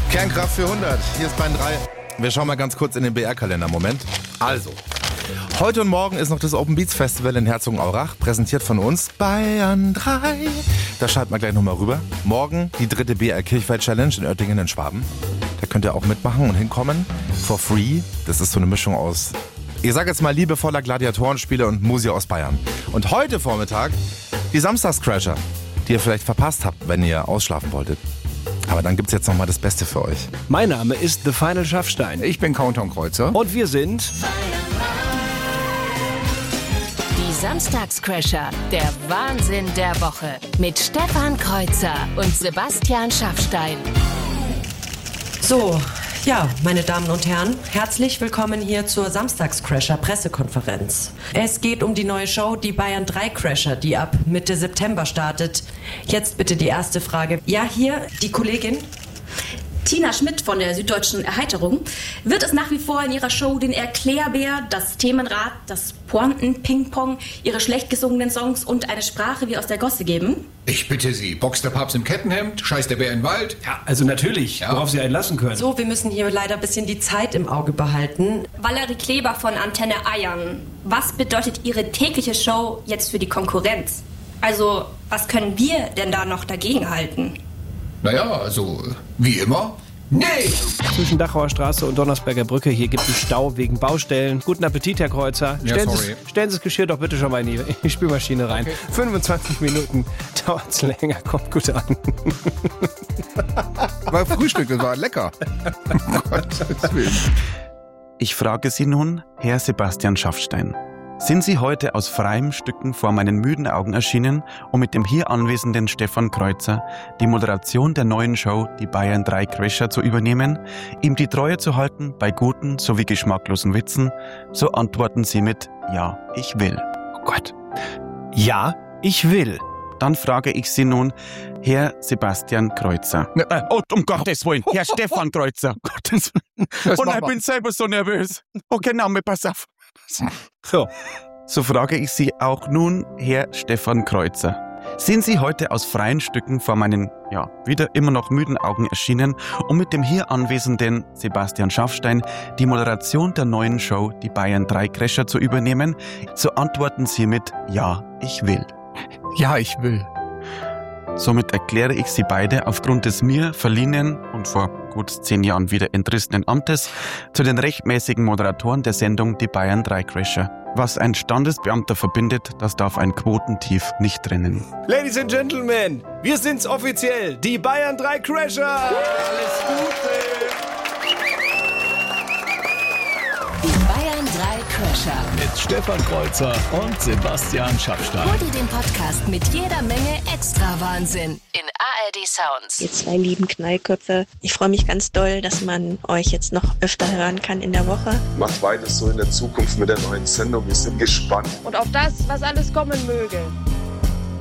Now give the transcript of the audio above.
Kernkraft für 100. Hier ist Bayern 3. Wir schauen mal ganz kurz in den BR-Kalender. Moment. Also, heute und morgen ist noch das Open Beats Festival in Herzogenaurach, präsentiert von uns Bayern 3. Da schalten wir gleich nochmal rüber. Morgen die 3. BR Kirchweih Challenge in Oettingen in Schwaben. Da könnt ihr auch mitmachen und hinkommen. For free. Das ist so eine Mischung aus, ich sag jetzt mal, liebevoller Gladiatorenspiele und Musi aus Bayern. Und heute Vormittag die Samstagscrasher, die ihr vielleicht verpasst habt, wenn ihr ausschlafen wolltet. Aber dann gibt's jetzt nochmal das Beste für euch. Mein Name ist The Final Schaffstein. Ich bin Countdown Kreuzer. Und wir sind die Samstagscrasher, der Wahnsinn der Woche. Mit Stefan Kreuzer und Sebastian Schaffstein. So, ja, meine Damen und Herren, herzlich willkommen hier zur Samstagscrasher-Pressekonferenz. Es geht um die neue Show, die Bayern 3 Crasher, die ab Mitte September startet. Jetzt bitte die erste Frage. Ja, hier die Kollegin. Tina Schmidt von der Süddeutschen Erheiterung. Wird es nach wie vor in ihrer Show den Erklärbär, das Themenrad, das Pointen-Ping-Pong, ihre schlecht gesungenen Songs und eine Sprache wie aus der Gosse geben? Ich bitte Sie, boxt der Papst im Kettenhemd, scheißt der Bär in den Wald? Ja, also natürlich, Ja. worauf Sie einen lassen können. So, wir müssen hier leider ein bisschen die Zeit im Auge behalten. Valerie Kleber von Antenne Eiern. Was bedeutet Ihre tägliche Show jetzt für die Konkurrenz? Also, was können wir denn da noch dagegen halten? Naja, also, wie immer. Nee! Zwischen Dachauer Straße und Donnersberger Brücke, hier gibt es Stau wegen Baustellen. Guten Appetit, Herr Kreuzer. Ja, sorry. Stellen Sie das Geschirr doch bitte schon mal in die Spülmaschine rein. Okay. 25 Minuten dauert es länger, kommt gut an. War Frühstück, das war lecker. Um Gottes Willen. Ich frage Sie nun, Herr Sebastian Schaffstein. Sind Sie heute aus freiem Stücken vor meinen müden Augen erschienen, um mit dem hier anwesenden Stefan Kreuzer die Moderation der neuen Show Die Bayern 3 Crasher zu übernehmen, ihm die Treue zu halten bei guten sowie geschmacklosen Witzen? So antworten Sie mit Ja, ich will. Oh Gott. Ja, ich will. Dann frage ich Sie nun, Herr Sebastian Kreuzer. Um Gottes Willen, Herr Stefan Kreuzer. Gottes Willen. Und ich bin selber so nervös. Okay, Name, pass auf. So frage ich Sie auch nun, Herr Stefan Kreuzer. Sind Sie heute aus freien Stücken vor meinen, wieder immer noch müden Augen erschienen, um mit dem hier anwesenden Sebastian Schaffstein die Moderation der neuen Show Die Bayern 3 Crasher zu übernehmen? So antworten Sie mit Ja, ich will. Ja, ich will. Somit erkläre ich Sie beide aufgrund des mir verliehenen und vor gut 10 Jahren wieder entrissenen Amtes zu den rechtmäßigen Moderatoren der Sendung Die Bayern 3 Crasher. Was ein Standesbeamter verbindet, das darf ein Quotentief nicht trennen. Ladies and Gentlemen, wir sind's offiziell, die Bayern 3 Crasher! Alles Gute! Die Bayern 3 Crasher. Mit Stefan Kreuzer und Sebastian Schaffstein. Hol dir den Podcast mit jeder Menge extra Wahnsinn in ARD Sounds. Ihr zwei lieben Knallköpfe. Ich freue mich ganz doll, dass man euch jetzt noch öfter hören kann in der Woche. Macht weiter so in der Zukunft mit der neuen Sendung. Wir sind gespannt. Und auf das, was alles kommen möge.